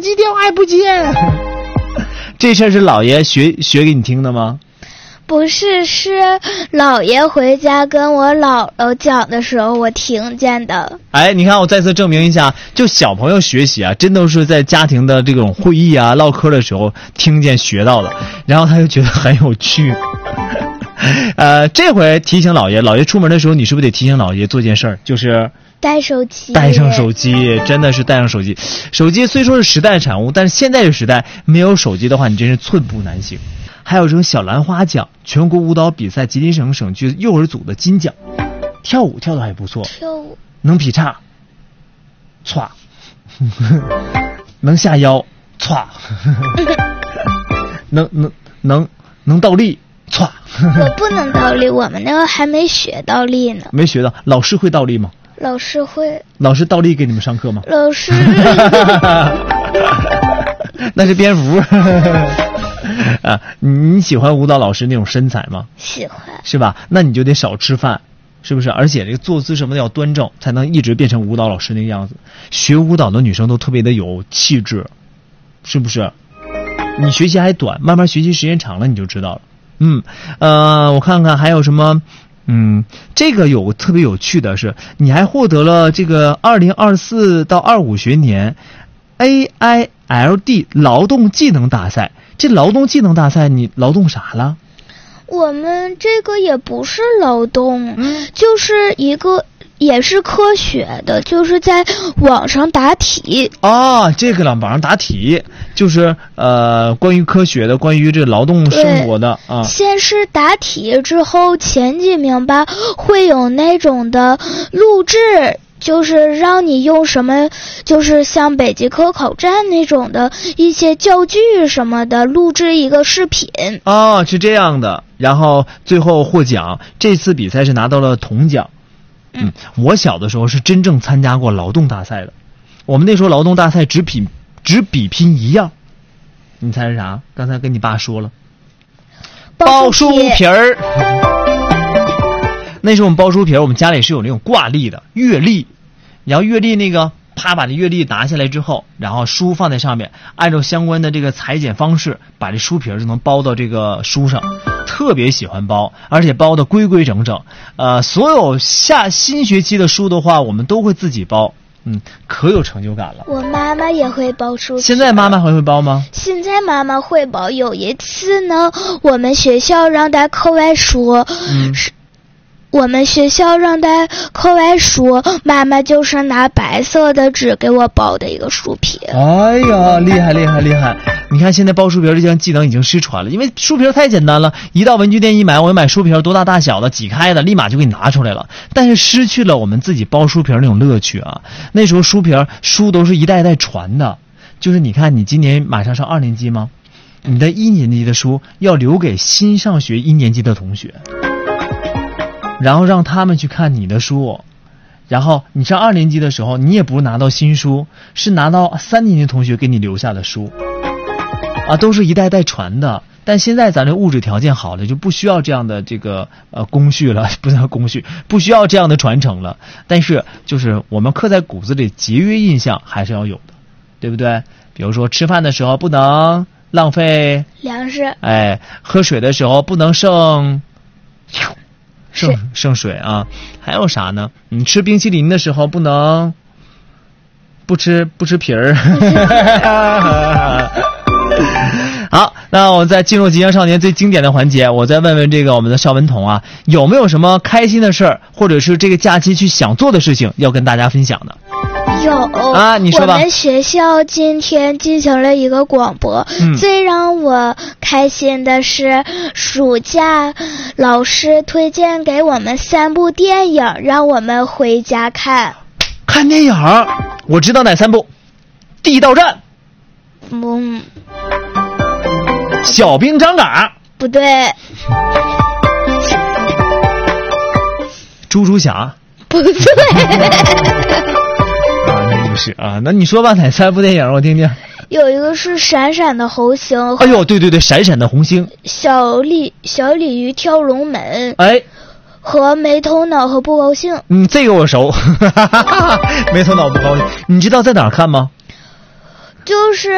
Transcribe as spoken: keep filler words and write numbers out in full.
机电话还不接。这事儿是姥爷学学给你听的吗？ 不是，是姥爷回家跟我姥姥讲的时候我听见的。 哎，你看我再次证明一下，就小朋友学习啊，真都是在家庭的这种会议啊唠嗑的时候听见学到的，然后他就觉得很有趣。呃，这回提醒姥爷，姥爷出门的时候你是不是得提醒姥爷做件事儿，就是带手机， 带上手机，真的是带上手机。手机虽说是时代产物，但是现在这时代没有手机的话，你真是寸步难行。还有这种小兰花奖，全国舞蹈比赛吉林省省区幼儿组的金奖，跳舞跳得还不错， 跳舞能劈叉，歘，能下腰，歘，能能能能倒立，歘。 我不能倒立，我们那个还没学倒立呢。 没学到，老师会倒立吗？ 老师会。 老师倒立给你们上课吗？ 老师。 那是蝙蝠。啊，你喜欢舞蹈老师那种身材吗？ 喜欢。 是吧？那你就得少吃饭，是不是？而且这个坐姿什么的要端正，才能一直变成舞蹈老师那个样子。学舞蹈的女生都特别的有气质，是不是？你学习还短，慢慢学习时间长了你就知道了。嗯，呃，我看看还有什么。嗯，这个有特别有趣的是，你还获得了这个二零二四到二五学年 A I L D 劳动技能大赛。这劳动技能大赛你劳动啥了？ 我们这个也不是劳动， 嗯， 就是一个也是科学的，就是在网上答题。 哦，这个了，网上答题就是呃关于科学的，关于这劳动生活的啊。 先是答题之后前几名吧会有那种的录制，就是让你用什么，就是像北极科考站那种的一些教具什么的录制一个视频。 哦，是这样的，然后最后获奖，这次比赛是拿到了铜奖。嗯，我小的时候是真正参加过劳动大赛的，我们那时候劳动大赛只比只比拼一样，你猜是啥？刚才跟你爸说了，包书皮儿。那时候我们包书皮儿，我们家里是有那种挂历的月历，然后月历那个啪把这月历拿下来之后，然后书放在上面，按照相关的这个裁剪方式，把这书皮儿就能包到这个书上。特别喜欢包，而且包的规规整整。呃，所有下新学期的书的话，我们都会自己包。嗯，可有成就感了。 我妈妈也会包书皮。 现在妈妈还会包吗？ 现在妈妈会包。有一次呢，我们学校让带课外书，嗯，是我们学校让带课外书，妈妈就是拿白色的纸给我包的一个书皮。 哎呀，厉害厉害厉害！你看现在包书皮这项技能已经失传了，因为书皮太简单了，一到文具店一买，我买书皮多大大小的，挤开的立马就给你拿出来了。但是失去了我们自己包书皮那种乐趣啊！那时候书皮书都是一代一代传的，就是你看你今年马上上二年级吗？你的一年级的书要留给新上学一年级的同学，然后让他们去看你的书。然后你上二年级的时候，你也不是拿到新书，是拿到三年级同学给你留下的书啊，都是一代代传的。但现在咱这物质条件好了，就不需要这样的这个呃工序了，不叫工序，不需要这样的传承了。但是就是我们刻在骨子里节约印象还是要有的，对不对？比如说吃饭的时候不能浪费粮食， 哎，喝水的时候不能剩剩剩水啊。还有啥呢？你吃冰淇淋的时候不能不吃不吃皮儿。好，那我们再进入吉祥少年最经典的环节，我再问问这个我们的邵文彤啊，有没有什么开心的事儿，或者是这个假期去想做的事情要跟大家分享的？ 有啊，你说吧。 我们学校今天进行了一个广播，嗯、最让我开心的是暑假老师推荐给我们三部电影，让我们回家看。 看电影，我知道哪三部？地道战。 嗯。 小兵张嘎。 不对。 猪猪侠。 不对。 是啊，那你说吧，哪三部电影我听听？ 有一个是闪闪的红星。 哎呦，对对对，闪闪的红星。 小鲤小鲤鱼跳龙门。 哎， 和没头脑和不高兴。 嗯，这个我熟。没头脑不高兴，你知道在哪儿看吗？ 就是